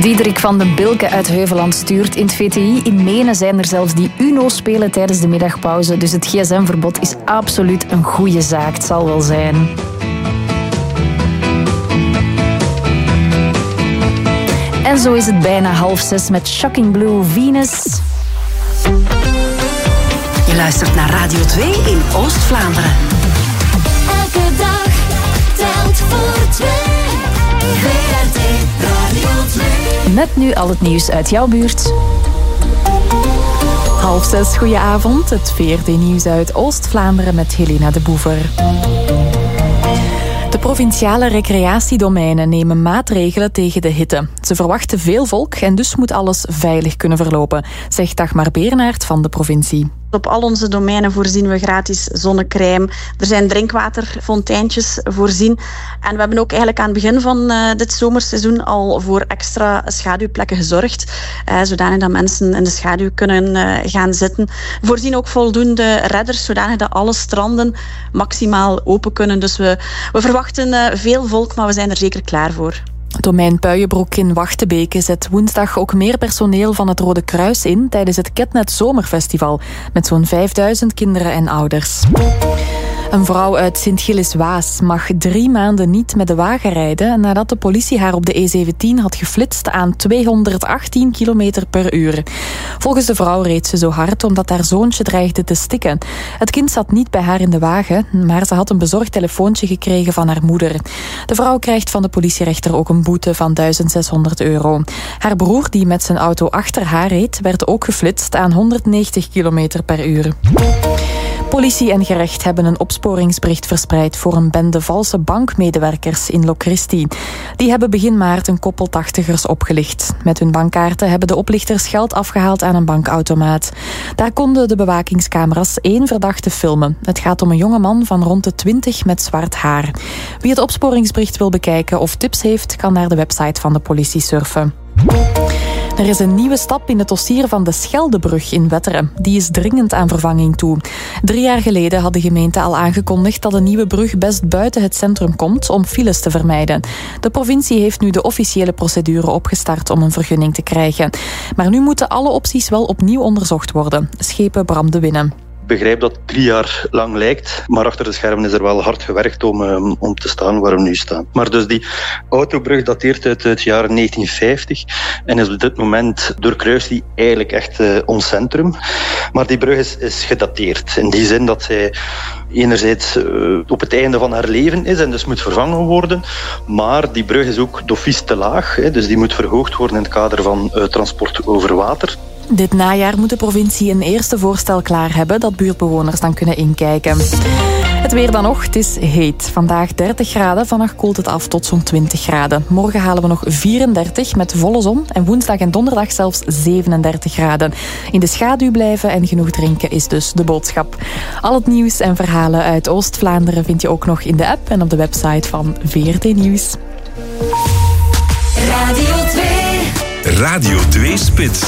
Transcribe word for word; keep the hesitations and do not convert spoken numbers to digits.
Diederik van den Bilke uit Heuveland stuurt. In het V T I in Menen zijn er zelfs die Uno-spelen tijdens de middagpauze. Dus het gsm-verbod is absoluut een goede zaak. Het zal wel zijn. En zo is het bijna half zes met Shocking Blue Venus. Je luistert naar Radio twee in Oost-Vlaanderen. Elke dag telt voor twee. V R T Radio twee. Met nu al het nieuws uit jouw buurt. Half zes, goedenavond. Het V R T-nieuws uit Oost-Vlaanderen met Helena de Boever. De provinciale recreatiedomeinen nemen maatregelen tegen de hitte. Ze verwachten veel volk en dus moet alles veilig kunnen verlopen, zegt Dagmar Beernaert van de provincie. Op al onze domeinen voorzien we gratis zonnecrème. Er zijn drinkwaterfonteintjes voorzien. En we hebben ook eigenlijk aan het begin van uh, dit zomerseizoen al voor extra schaduwplekken gezorgd. Uh, zodanig dat mensen in de schaduw kunnen uh, gaan zitten. We voorzien ook voldoende redders, zodanig dat alle stranden maximaal open kunnen. Dus we, we verwachten uh, veel volk, maar we zijn er zeker klaar voor. Domein Puijenbroek in Wachtebeke zet woensdag ook meer personeel van het Rode Kruis in tijdens het Ketnet Zomerfestival met zo'n vijfduizend kinderen en ouders. Een vrouw uit Sint-Gilles-Waas mag drie maanden niet met de wagen rijden nadat de politie haar op de E zeventien had geflitst aan tweehonderdachttien kilometer per uur. Volgens de vrouw reed ze zo hard omdat haar zoontje dreigde te stikken. Het kind zat niet bij haar in de wagen, maar ze had een bezorgd telefoontje gekregen van haar moeder. De vrouw krijgt van de politierechter ook een boete van duizend zeshonderd euro. Haar broer, die met zijn auto achter haar reed, werd ook geflitst aan honderdnegentig kilometer per uur. Politie en gerecht hebben een opsporingsbericht verspreid voor een bende valse bankmedewerkers in Locristi. Die hebben begin maart een koppel tachtigers opgelicht. Met hun bankkaarten hebben de oplichters geld afgehaald aan een bankautomaat. Daar konden de bewakingscamera's één verdachte filmen. Het gaat om een jongeman van rond de twintig met zwart haar. Wie het opsporingsbericht wil bekijken of tips heeft, kan naar de website van de politie surfen. Er is een nieuwe stap in het dossier van de Scheldebrug in Wetteren. Die is dringend aan vervanging toe. Drie jaar geleden had de gemeente al aangekondigd dat een nieuwe brug best buiten het centrum komt om files te vermijden. De provincie heeft nu de officiële procedure opgestart om een vergunning te krijgen. Maar nu moeten alle opties wel opnieuw onderzocht worden. Schepen Bram de Winnen. Ik begrijp dat het drie jaar lang lijkt, maar achter de schermen is er wel hard gewerkt om, um, om te staan waar we nu staan. Maar dus die autobrug dateert uit het jaar negentien vijftig en is op dit moment doorkruist die eigenlijk echt uh, ons centrum. Maar die brug is, is gedateerd in die zin dat zij enerzijds uh, op het einde van haar leven is en dus moet vervangen worden. Maar die brug is ook d'office te laag, hè, dus die moet verhoogd worden in het kader van uh, transport over water. Dit najaar moet de provincie een eerste voorstel klaar hebben dat buurtbewoners dan kunnen inkijken. Het weer dan nog, het is heet. Vandaag dertig graden, vannacht koelt het af tot zo'n twintig graden. Morgen halen we nog vierendertig met volle zon en woensdag en donderdag zelfs zevenendertig graden. In de schaduw blijven en genoeg drinken is dus de boodschap. Al het nieuws en verhalen uit Oost-Vlaanderen vind je ook nog in de app en op de website van V R T Nieuws. Radio twee. Radio twee Spits.